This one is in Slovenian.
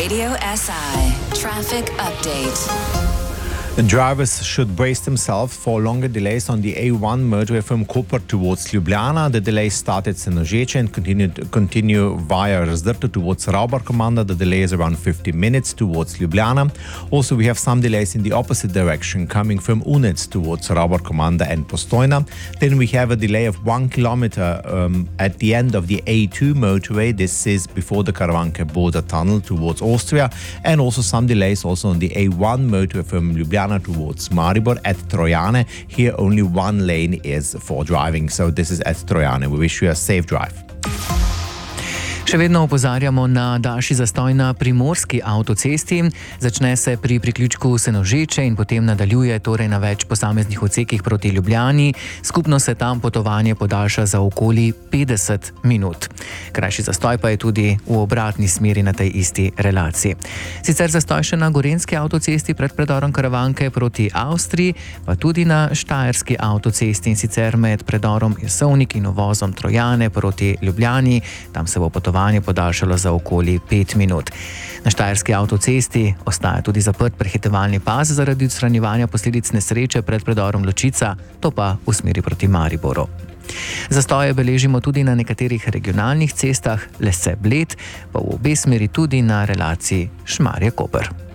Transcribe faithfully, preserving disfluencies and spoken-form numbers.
Radio S I Traffic Update. Drivers should brace themselves for longer delays on the A one motorway from Koper towards Ljubljana. The delay started at Senožeče and continued, continue via Razdrto towards Raubar Komanda. The delay is around fifty minutes towards Ljubljana. Also, we have some delays in the opposite direction coming from Unec towards Raubar Komanda and Postojna. Then we have a delay of one kilometer um, at the end of the A two motorway. This is before the Karavanke border tunnel towards Austria. And also some delays also on the A one motorway from Ljubljana towards Maribor at Trojane. Here only one lane is for driving, so this is at Trojane. We wish you a safe drive. Še vedno opozarjamo na daljši zastoj na primorski avtocesti. Začne se pri priključku Senožeče in potem nadaljuje torej na več posameznih odsekih proti Ljubljani. Skupno se tam potovanje podaljša za okoli petdeset minut. Krajši zastoj pa je tudi v obratni smeri na tej isti relaciji. Sicer zastoj še na gorenjski avtocesti pred predorom Karavanke proti Avstriji, pa tudi na štajerski avtocesti in sicer med predorom Jesovnik in uvozom Trojane proti Ljubljani. Tam se bo potovanje podaljšalo za okoli pet minut. Na štajerski avtocesti ostaja tudi zaprt prehitevalni pas zaradi odstranjevanja posledic nesreče pred predorom Ločica, to pa v smeri proti Mariboru. Zastoje beležimo tudi na nekaterih regionalnih cestah, Lese Bled, pa v obe smeri tudi na relaciji Šmarje-Koper.